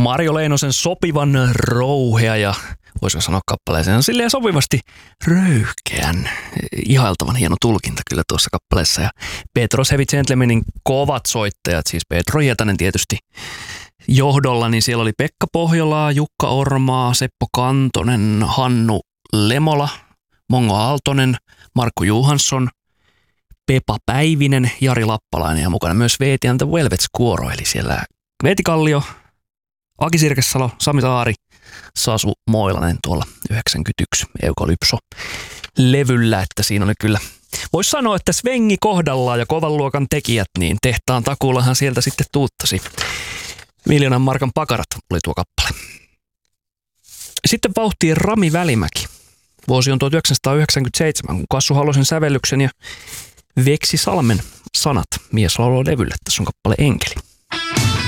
Marjo Leinosen sopivan rouhea ja voisiko sanoa kappaleeseen on silleen sopivasti röyhkeän, ihailtavan hieno tulkinta kyllä tuossa kappaleessa. Ja Petros Heavy Gentlemanin kovat soittajat, siis Petro Hietanen tietysti johdolla, niin siellä oli Pekka Pohjolaa, Jukka Ormaa, Seppo Kantonen, Hannu Lemola, Mongo Aaltonen, Markku Johansson, Pepa Päivinen, Jari Lappalainen ja mukana myös Veeti and the Velvet Squaro, eli siellä Veeti Kallio, Aki Sirkesalo, Sami Saari, Sasu Moilanen tuolla 91 Eukalypso-levyllä, että siinä oli kyllä, voisi sanoa, että svengi kohdallaan ja kovan luokan tekijät, niin tehtaan takuullahan sieltä sitten tuuttasi. 1 000 000 markan pakarat oli tuo kappale. Sitten vauhtiin Rami Välimäki. Vuosi on 1997, kun Kassu Halosen sävellyksen ja Veksi Salmen sanat mieslaululevylle. Tässä on kappale Enkeli.